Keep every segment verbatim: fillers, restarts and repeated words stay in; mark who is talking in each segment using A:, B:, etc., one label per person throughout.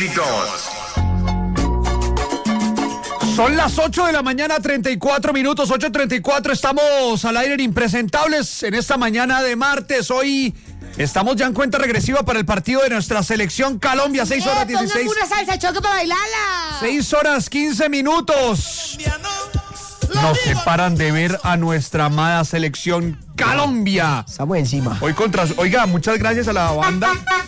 A: éxitos.
B: Son las ocho de la mañana, treinta y cuatro minutos, ocho treinta y cuatro, estamos al aire en Impresentables en esta mañana de martes. Hoy estamos ya en cuenta regresiva para el partido de nuestra selección Colombia, seis horas dieciséis.
C: Póngame una salsa choque para bailarla.
B: seis horas quince minutos. Nos separan de ver a nuestra amada selección Colombia.
D: Estamos encima.
B: Hoy contra, oiga, muchas gracias a la banda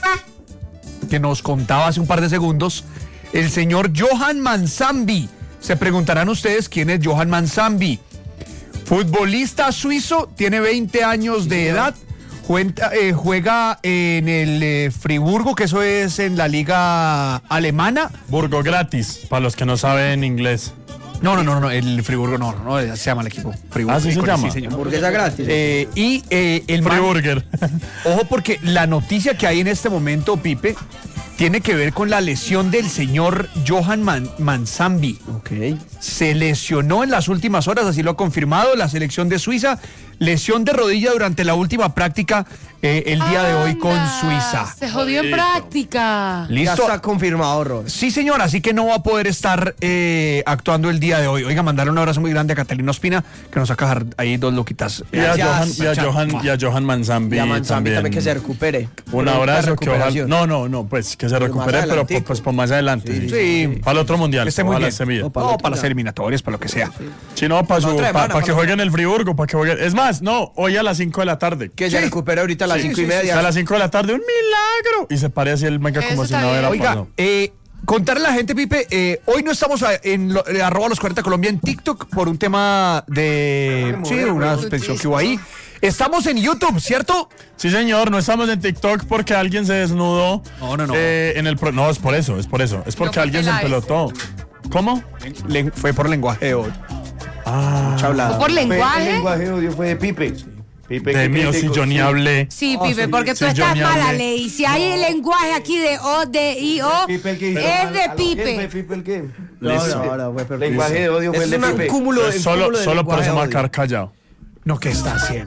B: que nos contaba hace un par de segundos el señor Johan Manzambi. Se preguntarán ustedes quién es Johan Manzambi. Futbolista suizo, tiene veinte años de edad, juega, eh, juega en el eh, Friburgo, que eso es en la liga alemana.
E: Burgo gratis, para los que no saben inglés.
B: No, no, no, no, el Friburgo no, no, no se llama el equipo. Friburgo.
E: ¿Ah, sí se
B: con-
E: llama?
B: Sí, señor.
D: Hamburguesa gratis.
B: Eh, y eh, el man-
E: Friburger.
B: Ojo, porque la noticia que hay en este momento, Pipe, tiene que ver con la lesión del señor Johan Man- Manzambi.
D: Ok.
B: Se lesionó en las últimas horas, así lo ha confirmado la selección de Suiza. Lesión de rodilla durante la última práctica eh, el día de hoy con
C: Anda,
B: Suiza.
C: Se jodió en práctica.
D: Ya
B: ¿Listo?
D: está confirmado, Robert.
B: Sí, señor, así que no va a poder estar eh, actuando el día de hoy. Oiga, mandarle un abrazo muy grande a Catalina Ospina, que nos saca ahí dos loquitas.
E: Y a
D: Gracias.
E: Johan, y a Johan, y a Johan Manzambi
D: Y a Manzambi
E: también.
D: también que se recupere.
E: Un
D: Pronta
E: abrazo, que ojalá.
D: recuperación.
E: No, no, no, pues que se
D: Pero
E: recupere,
D: más
E: pero pues,
D: adelantico.
E: pues por más adelante.
D: Sí,
E: Sí,
B: sí.
E: Para el otro mundial.
B: Que esté muy
E: ojalá
B: bien.
E: esté bien.
D: No,
B: No,
D: para
B: para,
D: el otro
B: las
D: ya.
B: eliminatorias, para lo que sea.
E: Si no, para
D: La otra semana,
E: que
D: para-
E: jueguen el Friburgo, para que jueguen. Es más, no, hoy a las cinco de la tarde.
D: Que se
B: Sí.
D: recupere ahorita a las
E: Sí,
D: cinco
E: sí,
D: y
E: sí,
D: media.
E: A las cinco de la tarde, un milagro. Y se pare así el mega
C: Eso
E: como si
C: está
E: no
C: bien.
E: hubiera
B: Oiga,
E: pasado.
B: eh, contarle a la gente, Pipe, eh, hoy no estamos a- en lo- eh, arroba los cuarenta Colombia en TikTok por un tema de sí, una suspensión que hubo ahí. Estamos en YouTube, ¿cierto?
E: Sí, señor, no estamos en TikTok porque alguien se desnudó.
B: No, no, no.
E: eh, en el pro- no, es por eso, es por eso. Es porque
C: No,
E: alguien se
C: porque la
E: empelotó. ¿Cómo?
B: Le- fue por lenguaje de hoy.
E: Ah,
D: Mucha hablada.
C: ¿Por lenguaje?
F: El lenguaje odio fue de Pipe. Pipe
E: de
F: que
E: mío, si
F: critico,
E: yo ni
F: sí.
E: hablé.
C: Sí,
D: Oh,
C: Pipe,
D: sí,
C: porque
E: sí,
C: tú
E: yo
C: estás
E: ni
C: mala
E: hablé.
C: ley. Si hay el lenguaje aquí de O, D, I, O,
F: Pipe el que hizo
C: es
F: mal.
C: de
F: ¿A lo quién fue
C: Pipe.
F: Pipe el que?
D: No,
E: Listo.
D: no, no, fue perfecto.
F: Lenguaje de odio fue
D: Es
F: el de
D: un
F: Pipe.
D: cúmulo de, un
E: Solo,
D: cúmulo de
E: solo por
D: lenguaje
E: eso me voy a
D: de
E: quedar
D: odio.
E: callado.
B: No, ¿qué está haciendo?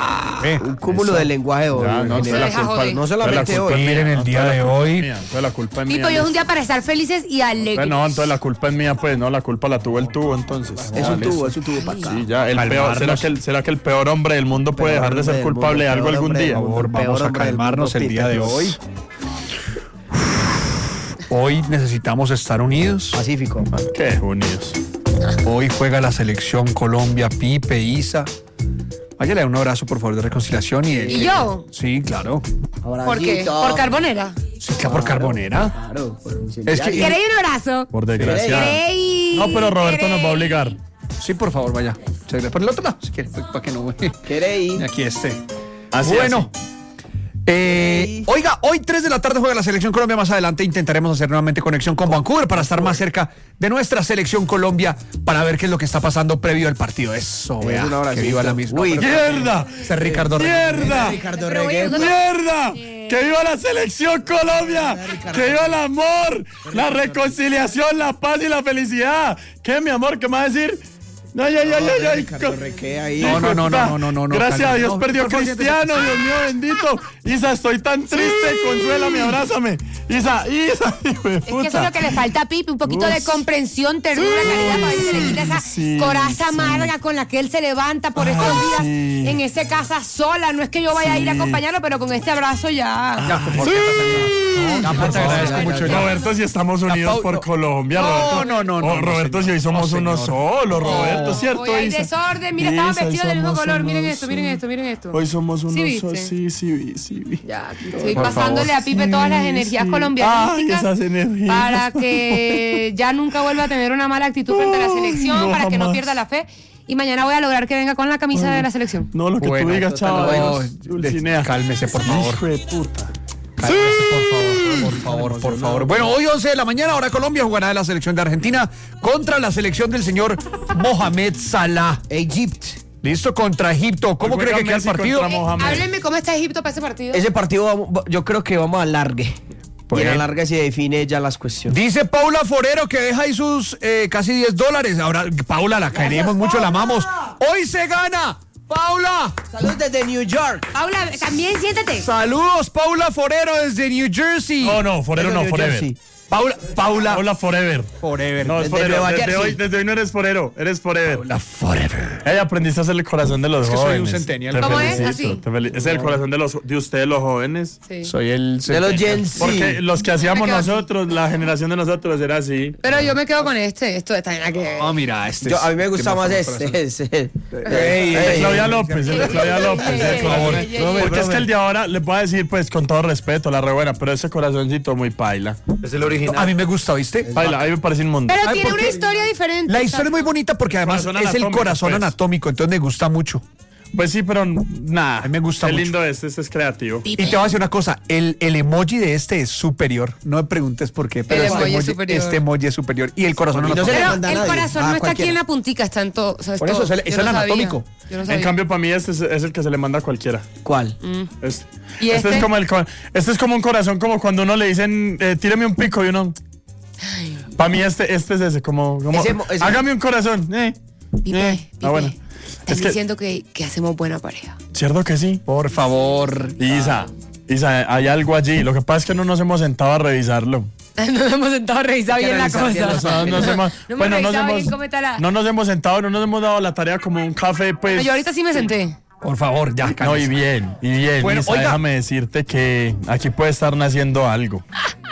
D: Un cúmulo de lenguaje de odio.
E: Ya, no,
D: en
E: entonces
D: general.
E: la
C: deja
E: culpa,
C: joder.
D: No
E: entonces la
D: solamente
E: culpa
D: hoy.
E: es mía,
B: Miren el
E: no,
B: día
E: entonces la
B: de
E: culpa es
B: hoy.
E: mía, entonces la culpa es mía.
C: Pipe, hoy es un
E: listo.
C: día para estar felices y alegres.
E: Entonces, no, entonces la culpa es mía, pues, no, la culpa la tuvo el tubo, entonces.
D: Es
E: Ya,
D: un tubo,
E: listo.
D: es un tubo para acá.
E: Sí, ya, el
B: Calmarnos.
E: peor, ¿será que el, ¿será que el peor hombre del mundo puede
D: Peor
E: dejar de
D: hombre
E: ser
D: del
E: culpable de
D: mundo,
E: algo
D: peor
E: algún
D: hombre
E: día?
D: del mundo.
B: Por favor, vamos
D: Peor
B: a
D: hombre del
B: calmarnos
D: mundo,
B: el día de
D: Pipe.
B: hoy. Hoy necesitamos estar unidos.
D: Pacífico.
E: ¿Qué, unidos?
B: Hoy juega la selección Colombia, Pipe, Isa. Váyale un abrazo, por favor, de reconciliación. ¿Y,
C: ¿Y yo?
B: Sí, claro.
C: ¿Por qué? ¿Por Carbonera?
B: Sí, claro, por Carbonera.
D: Claro, por
B: Es que-
D: incendiario.
C: ¿Queréis un abrazo?
E: Por desgracia.
C: ¿Queréis?
E: No, pero Roberto nos va a obligar.
B: Sí, por favor, vaya. Chévere. Por el otro lado, si quiere, para que no.
D: ¿Queréis?
B: Aquí esté.
E: Así,
B: Bueno. Eh, oiga, hoy tres de la tarde juega la Selección Colombia. Más adelante intentaremos hacer nuevamente conexión con Vancouver para estar más cerca de nuestra Selección Colombia para ver qué es lo que está pasando previo al partido. Eso,
D: Es
B: vea,
D: un abracito.
B: que viva la misma.
D: Uy,
E: ¡Mierda!
B: Ese Ricardo Reyes.
E: ¡Mierda!
D: Ricardo
C: Pero, oye,
D: Regué.
C: ¿dónde-
E: ¡Mierda! ¡Que viva la selección Colombia! ¡Que viva el amor! ¡La reconciliación, la paz y la felicidad! ¿Qué, mi amor? ¿Qué me va a decir? ¡Ay, ay, ay, ay! ay.
D: Ricardo Regué ahí.
B: No, no, no, no, no, no, no, no,
E: Gracias
B: calma.
E: a Dios
B: No,
E: perdió
B: por favor,
E: Cristiano, Dios mío bendito. Isa, estoy tan triste. Consuélame, abrázame. Isa, Isa, hijo de
C: Es que eso es
E: puta.
C: lo que le falta a Pipe, un poquito de
E: Uf.
C: comprensión, ternura, caridad, para ver si le quita esa
E: Sí,
C: coraza
E: sí.
C: amarga con la que él se levanta por estos días
E: sí.
C: en ese casa sola. No es que yo vaya a ir a acompañarlo, pero con este abrazo ya.
B: Ya, por favor,
E: Sí.
B: ya, te agradezco mucho. ya.
E: Roberto, si estamos unidos
B: Pau-
E: por
B: no.
E: Colombia,
B: No,
E: Roberto.
B: no, no, no,
E: Oh,
B: no,
E: Roberto,
B: señor.
E: si hoy somos
B: No,
E: uno
B: señor.
E: solo, Roberto, ¿cierto?
C: Hoy hay
E: Isa?
C: desorden, mira, estaban
E: Isa,
C: vestidos del mismo
E: somos
C: color. Miren
E: uno
C: esto, miren
E: solo.
C: esto, miren esto.
E: Hoy somos uno
C: ¿Sí
E: solo.
C: viste?
E: Sí, sí, vi, sí, vi.
C: Ya, aquí estoy
B: Por
C: pasándole
B: favor.
C: a Pipe todas las energías
E: sí.
C: colombianas
E: Ay, esas energías.
C: para que ya nunca vuelva a tener una mala actitud frente a la selección,
E: no,
C: para que no
E: jamás.
C: pierda la fe. Y mañana voy a lograr que venga con la camisa de la selección.
E: No, lo que
B: Bueno,
E: tú digas,
B: eso te lo
E: chaval.
B: digo.
E: Dulcinea.
B: Cálmese, por favor.
E: Hijo de puta.
B: Cálmese, por favor, por favor, por favor. Bueno, hoy once de la mañana, ahora Colombia jugará la selección de Argentina contra la selección del señor Mohamed Salah.
D: Egypt.
B: Listo, contra Egipto. ¿Cómo
E: Hoy
B: cree que
E: juega
B: queda el
E: Messi
B: partido?
E: contra Mohamed.
C: Háblenme cómo está Egipto para ese partido.
D: Ese partido vamos- yo creo que vamos a largue.
B: Pues-
D: Y en la larga se define ya las cuestiones.
B: Dice Paula Forero que deja ahí sus eh, casi diez dólares. Ahora, Paula, la queremos mucho, la amamos. Hoy se gana. Paula.
D: Saludos desde New York.
C: Paula, también siéntate.
B: Saludos, Paula Forero desde New Jersey.
E: No, no, Forero
D: Desde
E: no,
D: New
E: Forever.
D: Jersey.
B: Paula, Paula.
E: Paula Forever.
B: Forever.
E: No, es
D: Desde
E: Forever.
D: Nueva
E: Desde
D: Jersey.
E: hoy, desde hoy no eres Forero, eres Forever.
B: Paula Forever.
E: Ey, aprendiste a hacer el corazón de los
B: Es que soy un
E: jóvenes.
B: centennial.
E: Te
C: ¿Cómo es?
E: felicito,
C: Así.
E: te fel- Es el corazón de los de ustedes los jóvenes.
C: Sí.
B: Soy el
D: De los Gen Z.
E: Porque los que hacíamos
C: Me quedo así.
E: nosotros, la generación de nosotros era así.
C: Pero yo me quedo con este. Esto está en la que.
B: Oh, mira, este
D: Yo,
B: es-
D: a mí me gusta
B: tema
D: más
B: por
D: este.
B: corazón.
D: ese.
B: Ey,
E: El de
B: ey,
E: Claudia
B: ey,
E: López, el de Claudia López,
C: ey,
E: el
C: ey,
E: favor.
C: ey, ey,
D: ey.
E: Porque es que el de ahora, les voy a decir, pues, con todo respeto, la re buena, pero ese corazoncito muy paila.
F: Es el original.
B: A mí me gusta, ¿viste?
E: Paila, a mí me parece inmundo.
C: Pero
B: Ay,
C: tiene
B: porque
C: una historia diferente.
B: La historia es muy bonita porque además
E: Corazón
B: es el
E: anatómico,
B: corazón
E: pues.
B: anatómico, entonces me gusta mucho.
E: Pues sí, pero nada.
B: A mí me gusta
E: Qué
B: mucho.
E: lindo este, este es creativo.
B: Y te voy a decir una cosa, el, el emoji de este es superior. No me preguntes por qué, pero
C: El
B: este,
C: emoji es
B: emoji,
C: superior.
B: este emoji es superior. Y el corazón
D: Y no se
B: anatómico.
D: le
C: Pero
D: manda a
C: el
D: nadie.
C: corazón
D: Ah,
C: no está aquí
D: cualquiera.
C: en la puntica, está en todo. O sea, es
B: Por eso,
C: todo.
B: es el- es
C: Yo
B: el
C: no sabía.
B: anatómico.
C: Yo no
E: En
C: sabía.
E: cambio, para mí este es, es el que se le manda a cualquiera.
D: ¿Cuál?
E: Este,
C: ¿Y
E: este
C: este?
E: es como el co- este es como un corazón, como cuando uno le dicen, eh, tíreme un pico y uno. Para mí este, este es ese, como, como
D: Ese mo- ese-
E: hágame un corazón. Eh,
C: Pipe,
E: eh.
C: Pipe,
E: Ah, bueno.
C: estás
E: Es que-
C: diciendo que, que hacemos buena pareja.
E: ¿Cierto que sí?
B: Por favor.
E: Isa, Isa, hay algo allí. Lo que pasa es que no nos hemos sentado a revisarlo.
C: No nos hemos sentado a revisar bien la
D: revisar bien
C: cosa.
D: los
E: No nos hemos,
C: No hemos
E: bueno, nos
C: revisado bien
E: hemos,
C: cómo está la-
E: no nos hemos sentado, no nos hemos dado la tarea como un café, pues.
C: No, yo ahorita sí me senté.
B: Por favor, ya,
E: No, y
B: cálmese.
E: bien, y bien.
B: Bueno,
E: Isa,
B: oiga.
E: déjame decirte que aquí puede estar naciendo algo.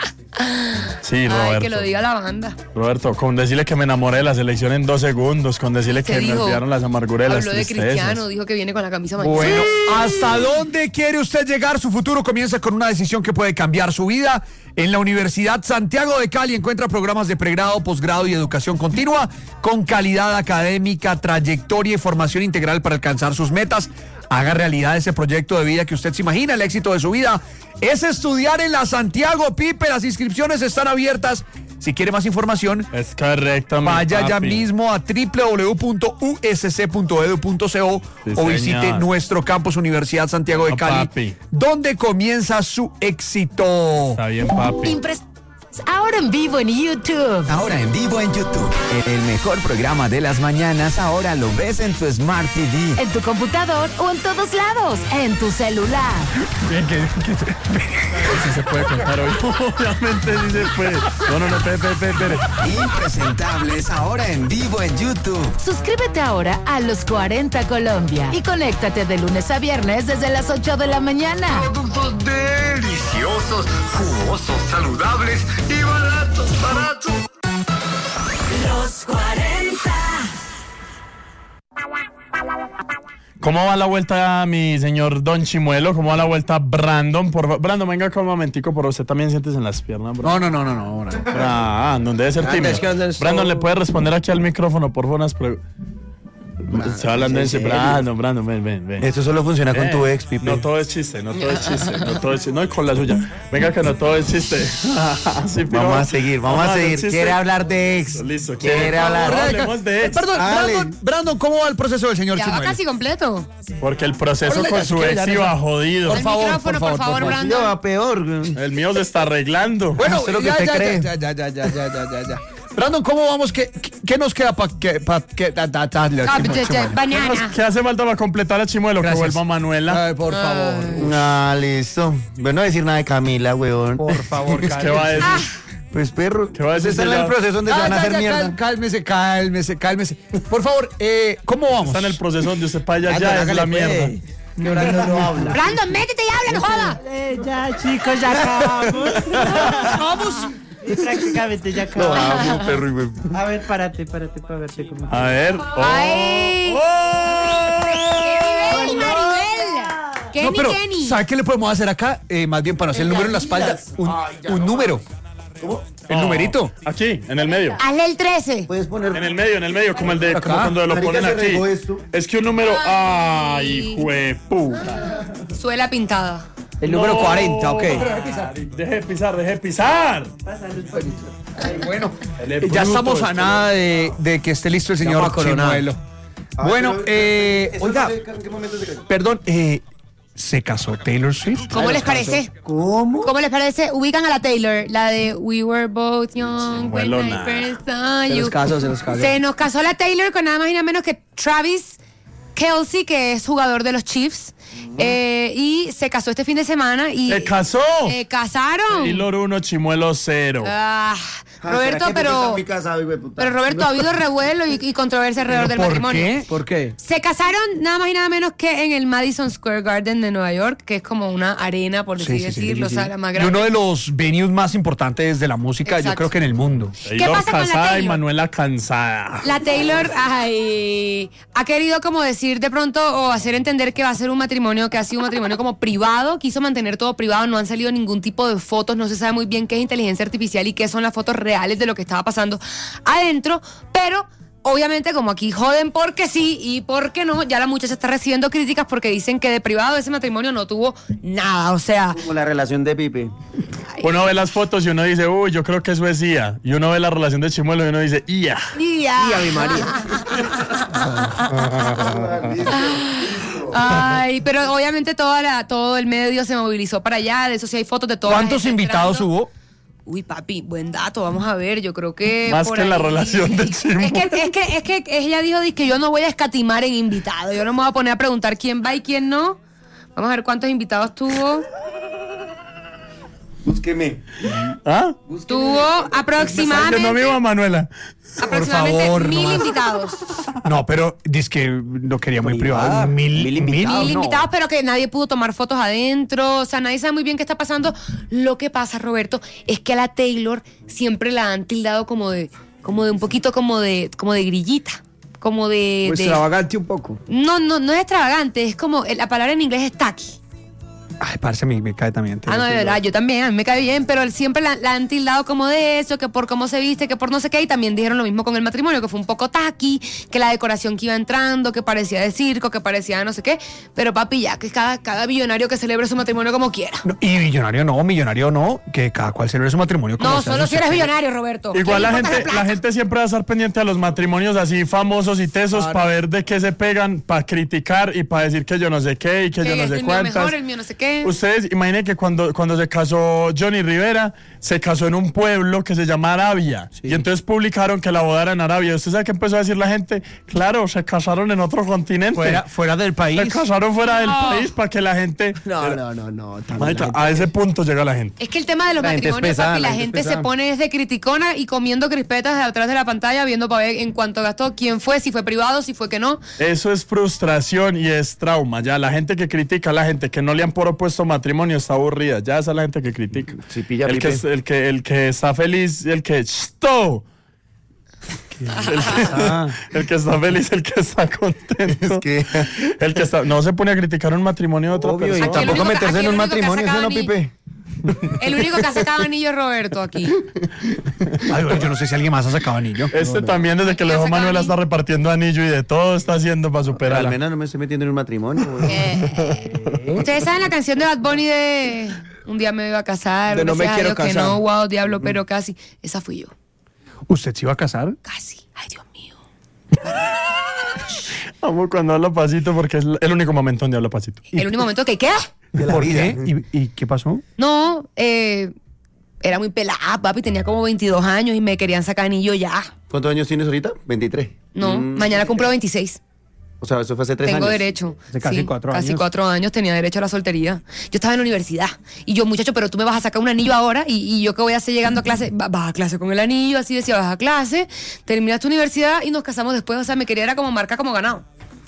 E: Sí, Roberto.
C: Ay, que lo diga la banda.
E: Roberto, con decirle que me enamoré de la selección en dos segundos, con decirle
C: ¿Qué
E: que me
C: dijo?
E: olvidaron las amarguras de las
C: Habló de
E: tristezas.
C: Cristiano, dijo que viene con la camisa mañana.
B: Bueno, ¿hasta dónde quiere usted llegar? Su futuro comienza con una decisión que puede cambiar su vida. En la Universidad Santiago de Cali encuentra programas de pregrado, posgrado y educación continua con calidad académica, trayectoria y formación integral para alcanzar sus metas. Haga realidad ese proyecto de vida que usted se imagina. El éxito de su vida es estudiar en la Santiago Pipe. Las inscripciones están abiertas. Si quiere más información,
E: Es correcto, mi
B: vaya ya
E: papi.
B: mismo a doble u doble u doble u punto u s c punto e d u punto co
E: Sí,
B: o visite
E: señor.
B: nuestro campus Universidad Santiago de
E: No,
B: Cali,
E: papi.
B: donde comienza su éxito.
E: Está bien, papi.
A: Impres- Ahora en vivo en YouTube.
G: Ahora en vivo en YouTube. El mejor programa de las mañanas ahora lo ves en tu Smart T V.
A: En tu computador o en todos lados. En tu celular.
E: Si se puede contar hoy. Obviamente sí se puede. No, no, no, espere, espere, espere.
G: Impresentables ahora en vivo en YouTube.
A: Suscríbete ahora a Los cuarenta Colombia y conéctate de lunes a viernes desde las ocho de la mañana.
H: Productos deliciosos, jugosos, saludables y baratos, baratos.
A: Los cuarenta.
E: ¿Cómo va la vuelta, mi señor Don Chimuelo? ¿Cómo va la vuelta, Brandon? Por fa- Brandon, venga acá un momentico, por usted también sientes en las piernas, bro.
B: No, no, no, no, no. no.
E: Brandon, debe ser
D: Ah,
E: tímido.
D: es que ando en
E: Brandon,
D: esto-
E: ¿le puede responder aquí al micrófono, por favor, unas preguntas? Está hablando en
D: ¿en
E: serio.
D: serio?
E: Brandon, Brandon, ven, ven, ven.
F: Esto solo funciona con
E: Eh,
F: tu ex, Pipe.
E: No todo es chiste, no todo es chiste, no todo es chiste. No, y con la suya. Venga que no todo es chiste. Sí, pero-
F: Vamos a seguir, vamos a
E: hacer
F: seguir.
E: chiste.
F: Quiere hablar de ex.
E: Listo,
F: Quiere hablar.
E: No hablemos de ex.
B: Perdón,
F: Dale.
B: Brandon, Brandon, ¿cómo va el proceso del señor
C: Ya va
B: Chimuelo?
C: casi completo.
E: Porque el proceso
B: Órale,
E: con
B: ya,
E: su
B: si quiere,
E: ex
B: ya,
E: iba
B: ya.
E: jodido.
C: El micrófono, por favor,
F: Ya
C: Brandon.
F: va peor. güey.
E: El mío se está arreglando.
B: Bueno,
F: Eso es lo que
B: ya,
F: usted
B: ya,
F: cree.
B: ya, ya, ya, ya, ya, ya, ya, ya. Brandon, ¿cómo vamos? ¿Qué, qué, qué nos queda para que... Pa, que da, da, da, le-
C: Ah,
B: Chimuelo,
C: che, che,
B: Chimuelo?
C: Banana.
E: ¿Qué hace falta para completar a Chimuelo?
B: Gracias.
E: Que vuelva Manuela.
B: Ay, por favor.
F: Ah, listo. Bueno, no decir nada de Camila, weón.
B: Por favor,
E: ¿Qué va a decir?
F: Pues perro.
E: ¿Qué va a decir
F: Usted está en
E: si
F: el
E: ya-
F: proceso donde se
B: Ah,
F: van a
B: ya,
F: hacer
B: ya,
F: mierda.
B: cal- Cálmese, cálmese, cálmese. Por favor, eh, ¿cómo vamos?
E: Está en el proceso donde usted para allá
D: Brandon,
E: ya es
D: hágale,
E: la
D: pues.
E: mierda.
D: Que Brandon no habla.
C: Brandon, métete y habla, no joda.
I: Eh, ya, chicos, ya acabamos.
B: Vamos.
I: Y prácticamente ya
F: Lo
I: acabamos.
F: amo, perro, güey.
I: A ver, párate, párate para verte cómo.
E: A ver. Oh.
C: Ay.
E: Oh.
C: ¡Qué nivel, Maribel! ¡Qué
B: No,
C: ni
B: pero,
C: Kenny!
B: ¿sabe qué le podemos hacer acá? Eh, más bien para no hacer el número en la espalda. Un, un número. El numerito.
E: Aquí, en el medio.
C: Hazle el trece.
F: Puedes poner.
E: En el medio, en el medio, como el de
B: Acá.
E: como cuando lo
F: Marica,
E: ponen
F: se
E: aquí.
F: regó esto.
E: Es que un número.
C: Ay.
E: ¡Ay, jueputa!
C: Suela pintada.
D: El número
E: No.
D: cuarenta, ok.
E: Deje de pisar, deje de pisar.
B: Bueno,
E: Él es
B: eh, ya
E: bruto,
B: estamos a
E: este.
B: nada de, de que esté listo el señor
D: vamos a coronar.
B: Chimuelo. Bueno, eh,
F: ¿Eso
B: oiga,
F: fue- ¿en qué momento se cayó?
B: perdón, eh, ¿se casó Taylor Swift?
C: ¿Cómo les parece?
F: ¿Cómo?
C: ¿Cómo les parece? Ubican a la Taylor, la de We Were Both Young when
E: Chimuelo,
C: I
E: nada.
C: first saw
D: Se
C: you.
D: los casó, se los casó.
C: Se nos casó la Taylor con nada más y nada menos que Travis Kelce, que es jugador de los Chiefs. Eh, y se casó este fin de semana y...
E: ¿Se casó?
C: Se casaron.
E: Taylor uno, Chimuelo cero.
C: Ah, Roberto, pero... Pero Roberto, ha habido revuelo y, y controversia alrededor del
B: ¿Por
C: matrimonio.
B: qué?
D: ¿Por qué?
C: Se casaron nada más y nada menos que en el Madison Square Garden de Nueva York, que es como una arena, por así
B: Sí, sí, sí,
C: decirlo,
B: sí,
C: o
B: sí.
C: sea, la más
B: Y
C: grande.
B: uno de los venues más importantes de la música, yo
C: Exacto.
B: creo que en el mundo.
E: Taylor
C: pasa con la
E: casada y
C: Taylor?
E: Manuela cansada.
C: La Taylor, ay, ha querido como decir de pronto o hacer entender que va a ser un matrimonio que ha sido un matrimonio como privado, quiso mantener todo privado, no han salido ningún tipo de fotos, no se sabe muy bien qué es inteligencia artificial y qué son las fotos reales de lo que estaba pasando adentro, pero obviamente como aquí joden porque sí y porque no, ya la muchacha está recibiendo críticas porque dicen que de privado ese matrimonio no tuvo nada, o sea...
F: Como la relación de Pipe.
E: Uno ve las fotos y uno dice, uy, yo creo que eso es I A. Y uno ve la relación de Chimuelo y uno dice, I A.
C: Y ya.
D: Y a mi María.
C: Ay, pero obviamente toda la, todo el medio se movilizó para allá, de eso sí hay fotos de todos.
B: ¿Cuántos invitados hubo?
C: Uy, papi, buen dato, vamos a ver, yo creo que...
E: Más
C: por
E: que
C: ahí-
E: la relación de Chimuelo.
C: Es que, es, que, es que ella dijo que yo no voy a escatimar en invitados, yo no me voy a poner a preguntar quién va y quién no. Vamos a ver cuántos invitados tuvo.
F: Búsqueme.
E: ¿Ah?
C: Tuvo aproximadamente...
E: Yo no vivo a Manuela.
C: Aproximadamente
B: favor,
C: mil
B: no más.
C: invitados.
B: No, pero dice que lo quería muy privado. Mil,
F: mil invitados.
C: Mil
B: no.
C: invitados, pero que nadie pudo tomar fotos adentro. O sea, nadie sabe muy bien qué está pasando. Lo que pasa, Roberto, es que a la Taylor siempre la han tildado como de, como de un poquito como de, como de grillita. Como de.
D: Pues
C: de-
D: extravagante un poco.
C: no, no, no es extravagante, es como. La palabra en inglés es tacky.
B: Ay, parce, me, me cae también.
C: Ah, no, de verdad, yo también, a mí me cae bien, pero él siempre la, la han tildado como de eso, que por cómo se viste, que por no sé qué, y también dijeron lo mismo con el matrimonio, que fue un poco tacky, que la decoración que iba entrando, que parecía de circo, que parecía de no sé qué, pero papi, ya que cada, cada billonario que celebre su matrimonio como quiera.
B: No, y millonario no, millonario no, que cada cual celebre su matrimonio como
C: No,
B: sea,
C: solo
B: eso
C: si eres
B: sí.
C: billonario, Roberto. ¿Qué
E: Igual
C: le
E: la
C: importa
E: gente, la
C: plata?
E: gente siempre va a estar pendiente a los matrimonios así famosos y tesos para ver de qué se pegan, para criticar y para decir que yo no sé qué y que
C: Que
E: yo no
C: es
E: sé
C: el mío
E: cuántas.
C: mejor, el mío no sé qué.
E: Ustedes imaginen que cuando, cuando se casó Johnny Rivera, se casó en un pueblo que se llama Arabia. Y entonces publicaron que la boda era en Arabia. ¿Usted sabe qué empezó a decir la gente? Claro, se casaron en otro continente.
B: Fuera, fuera del país.
E: Se casaron fuera del país para que la gente...
D: No, no, no, no. también
E: Marica,
D: la gente-
E: a ese punto llega la gente.
C: Es que el tema de los
F: La gente es
C: matrimonios,
F: pesada,
C: papi, la
F: la gente
C: gente
F: es
C: se
F: pesada.
C: pone desde criticona y comiendo crispetas de atrás de la pantalla, viendo para ver en cuánto gastó, quién fue, si fue privado, si fue que no.
E: Eso es frustración y es trauma. Ya la gente que critica, la gente que no le han propuesto matrimonio está aburrida. Ya esa es la gente que critica.
F: Sí, pilla,
E: el, que,
F: Pipe.
E: el, que, el que está feliz, el que... ¡Sto! El que, el que está feliz, el que está contento.
F: Es que-
E: El que está, no se pone a criticar un matrimonio de otra
F: Obvio, y
E: persona.
C: Aquí el
F: tampoco
C: único que-
F: meterse
C: aquí
F: en
C: el
F: un
C: único que ha
F: matrimonio, ¿sí o
C: sacado
F: no,
C: ni-
F: Pipe?
C: El único que ha sacado anillo es Roberto aquí.
B: Ay, bueno, yo no sé si alguien más ha sacado anillo.
E: Este también, desde que
C: Aquí
E: le
C: ha
E: dejó
C: sacado
E: Manuela,
C: anillo.
E: está repartiendo anillo y de todo está haciendo para
F: Pero
E: superarla.
F: al menos no me estoy metiendo en un matrimonio, güey.
C: Eh, Ustedes saben la canción de Bad Bunny de Un día me iba a casar,
D: De No me
C: gracias a
D: quiero
C: Dios que
D: casar.
C: no, wow, diablo, pero casi. Esa fui yo,
B: ¿Usted se iba a casar?
C: casi. Ay, Dios mío.
E: Amo cuando habla pasito porque es el único momento donde habla pasito.
C: El único momento que, ¿qué?
B: ¿Por qué? ¿Y, y qué pasó?
C: No, eh, era muy pelada, papi, tenía como veintidós años y me querían sacar anillo ya.
F: ¿Cuántos años tienes ahorita? veintitrés.
C: No,
F: Mm,
C: mañana cumplo veintiséis.
F: O sea, eso fue hace tres
C: Tengo
F: años.
C: derecho.
B: Hace casi cuatro
C: Casi
B: años.
C: cuatro años tenía derecho a la soltería. Yo estaba en la universidad. Y yo, muchacho, pero tú me vas a sacar un anillo ahora. ¿Y, y yo qué voy a hacer llegando a clase? Va- Vas a clase con el anillo, así decía, vas a clase. Terminas tu universidad y nos casamos después. O sea, me quería era como marca como ganado.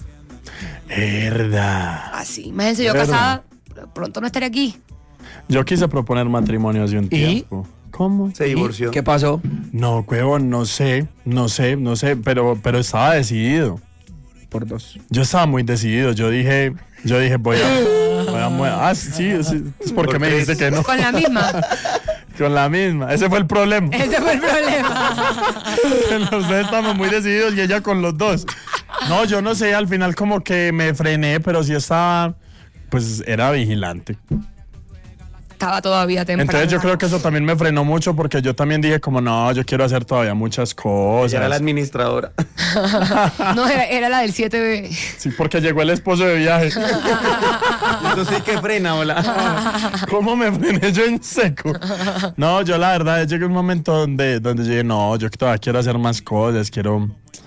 E: Verdad.
C: Así. Imagínense yo
E: ¿Verdad?
C: casada. Pronto no estaré aquí.
E: Yo quise proponer matrimonio hace un tiempo. ¿Cómo?
F: Se divorció.
D: ¿Qué pasó?
E: No, huevón, no sé, no sé, no sé, pero, pero estaba decidido.
D: Por dos.
E: Yo estaba muy decidido. Yo dije, yo dije, voy a, voy a mu- Ah, sí, sí, es porque
F: Por
E: me
F: tres.
E: dijiste que no.
C: Con la misma.
E: Con la misma. Ese fue el problema.
C: Ese fue el problema.
E: Los dos estábamos muy decididos y ella con los dos. No, yo no sé, al final como que me frené, pero sí estaba, pues era vigilante.
C: Estaba todavía temprano.
E: Entonces yo creo que eso también me frenó mucho porque yo también dije como, no, yo quiero hacer todavía muchas cosas.
F: Ella era la administradora.
C: No, era, era la del siete B.
E: Sí, porque llegó el esposo de viaje.
F: Eso sí que frena, hola.
E: ¿Cómo me frené yo en seco? No, yo la verdad llegué a un momento donde, donde yo dije, no, yo todavía quiero hacer más cosas, quiero,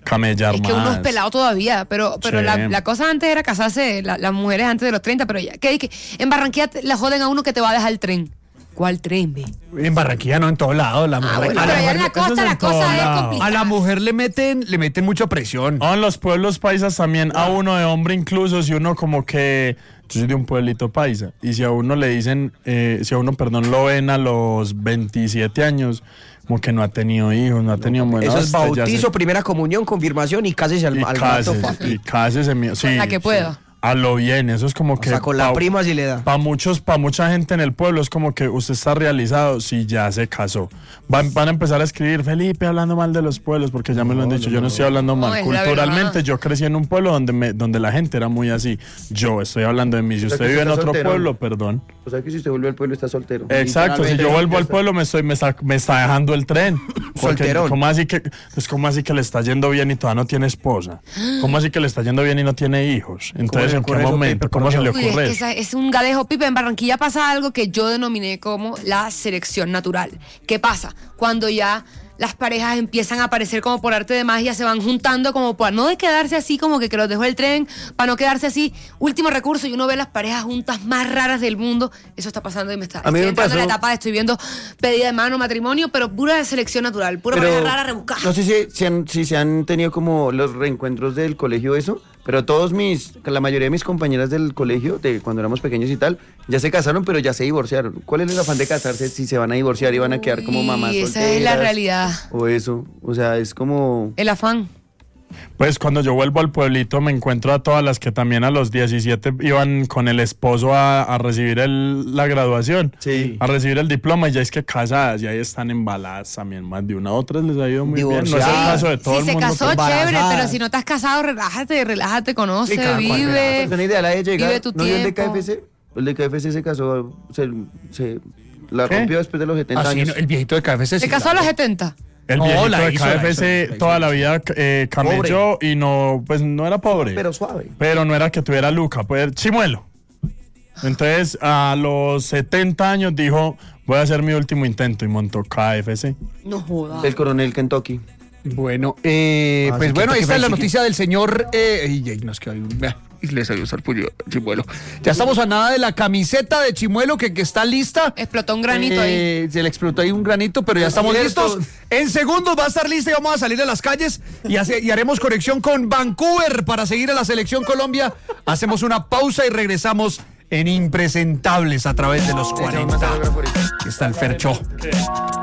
E: camellar
C: Es
E: más.
C: que uno es pelado todavía, pero, pero
E: Sí.
C: la, la cosa antes era casarse, la- las mujeres antes de los treinta, pero ya, que, que en Barranquilla te- la joden a uno que te va a dejar el tren. ¿Cuál tren, ve?
B: En Barranquilla no, en todos lados. La mujer,
C: bueno,
B: a, la
C: pero allá en
B: mujer,
C: la costa
E: eso es
C: la
E: en todo
C: cosa es
E: lado.
C: complicada.
B: a la mujer le meten, le meten mucha presión.
E: No, en los pueblos paisas también, a uno de hombre incluso, si uno como que, yo soy de un pueblito paisa, y si a uno le dicen, eh, si a uno, perdón, lo ven a los veintisiete años, como que no ha tenido hijos, no ha tenido... bueno,
D: Eso es
E: hasta ya
D: bautizo,
E: se-
D: primera comunión, confirmación y cásese al,
E: y
D: al rato,
E: cásese,
D: papi.
E: y cásese, mío, sí.
C: la que
E: sí.
C: pueda.
E: A lo bien, eso es como que...
D: O sea, con la
E: pa-
D: prima si le da.
E: Para muchos, para mucha gente en el pueblo es como que usted está realizado si ya se casó. Van, van a empezar a escribir, Felipe hablando mal de los pueblos, porque ya me lo han dicho, yo no estoy hablando mal.
C: es la
E: Culturalmente
C: verdad.
E: yo crecí en un pueblo donde me, donde la gente era muy así. Yo estoy hablando de mí. Si
D: O sea,
E: usted
D: que
E: vive en
D: usted
E: otro
D: está soltero.
E: pueblo, perdón.
D: O sea que si usted vuelve al pueblo está soltero.
E: Exacto, si yo vuelvo al pueblo me estoy me está, me está dejando el tren. Porque,
D: Solterón.
E: ¿cómo así que es como así que le está yendo bien y todavía no tiene esposa? ¿Cómo así que le está yendo bien y no tiene hijos? Entonces,
D: le
E: ¿en qué
D: ocurre eso,
E: momento?
D: Pipe,
E: ¿Cómo
D: por
E: se le
D: Dios?
C: Uy, es,
E: ocurre
C: que
E: eso?
C: esa- es un gadejo, Pipe. En Barranquilla pasa algo que yo denominé como la selección natural. ¿Qué pasa? Cuando ya las parejas empiezan a aparecer como por arte de magia, se van juntando como para no de quedarse así, como que, que los dejó el tren, para no quedarse así. Último recurso, y uno ve las parejas juntas más raras del mundo. Eso está pasando y me está.
D: A mí
C: estoy
D: me
C: entrando en la
D: pasó-
C: etapa de estoy viendo pedida de mano, matrimonio, pero pura de selección natural, pura pareja rara rebuscada.
D: no sé si, si, han, si se han tenido como los reencuentros del colegio eso, pero todos mis, la mayoría de mis compañeras del colegio, de cuando éramos pequeños y tal, ya se casaron, pero ya se divorciaron. ¿Cuál es el afán de casarse si se van a divorciar y van a quedar como
C: Uy,
D: mamás
C: esa
D: solteras?
C: es la realidad.
D: O eso, o sea, es como...
C: El afán.
E: Pues cuando yo vuelvo al pueblito me encuentro a todas las que también a los diecisiete iban con el esposo a, a recibir el- la graduación,
D: Sí.
E: a recibir el diploma y ya es que casadas y ahí están embaladas también más de una. Otras les ha ido muy bien. No es el
D: Divorciadas.
E: caso de todo
C: Si
E: el
C: se
E: mundo.
C: casó,
E: pero-
C: chévere,
D: embarazadas.
C: pero si no estás casado, relájate, relájate, conoce,
D: Sí, cada cual,
C: vive.
D: La persona ideal es llegar.
C: vive tu
D: ¿No vio el de
C: tiempo.
D: K F C? El de K F C se casó, se, se la
E: ¿Qué?
D: rompió después de los setenta
B: Ah, sí,
D: años.
B: no, el viejito de K F C.
C: ¿Se
B: sí,
C: casó a
B: claro.
C: los setenta?
E: El
B: No,
E: viejito
B: la
E: de
B: hizo, la
E: K F C
B: hizo, la hizo,
E: toda
B: la
E: la vida eh, camelló y no, pues no era pobre.
D: Pero suave.
E: Pero no era que tuviera Luca, pues chimuelo. Entonces a los setenta años dijo, voy a hacer mi último intento y montó K F C.
C: No jodas.
D: El coronel Kentucky.
B: Bueno, eh,
D: Ah,
B: pues
D: sí,
B: bueno,
D: que- que
B: esta es la
D: fue-
B: noticia del señor. Eh, y, y nos quedó ahí un. ah, Y le salió sarpullido a Chimuelo. Ya estamos a nada de la camiseta de Chimuelo que, que está lista.
C: Explotó un granito ahí.
B: Eh, Se le explotó ahí un granito, pero ya estamos
D: Cierto.
B: listos. En segundos va a estar lista y vamos a salir a las calles y, hace- y haremos conexión con Vancouver para seguir a la selección Colombia. Hacemos una pausa y regresamos en Impresentables a través de los cuarenta. Aquí está el Fercho.